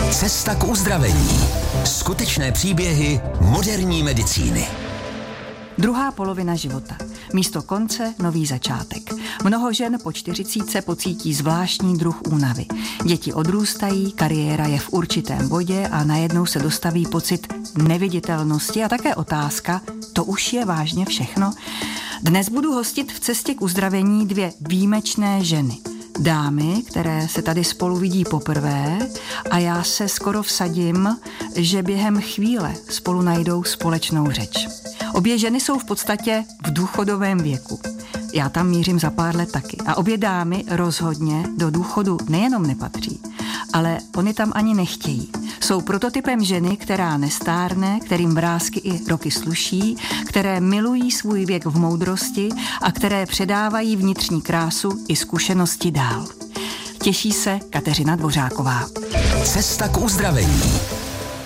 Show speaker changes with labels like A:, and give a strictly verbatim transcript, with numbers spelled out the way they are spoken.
A: Cesta k uzdravení. Skutečné příběhy moderní medicíny.
B: Druhá polovina života. Místo konce nový začátek. Mnoho žen po čtyřicítce pocítí zvláštní druh únavy. Děti odrůstají, kariéra je v určitém bodě a najednou se dostaví pocit neviditelnosti a také otázka, to už je vážně všechno? Dnes budu hostit v cestě k uzdravení dvě výjimečné ženy. Dámy, které se tady spolu vidí poprvé a já se skoro vsadím, že během chvíle spolu najdou společnou řeč. Obě ženy jsou v podstatě v důchodovém věku. Já tam mířím za pár let taky. A obě dámy rozhodně do důchodu nejenom nepatří, ale oni tam ani nechtějí. Jsou prototypem ženy, která nestárne, kterým vrásky i roky sluší, které milují svůj věk v moudrosti a které předávají vnitřní krásu i zkušenosti dál. Těší se Kateřina Dvořáková.
A: Cesta k uzdravení.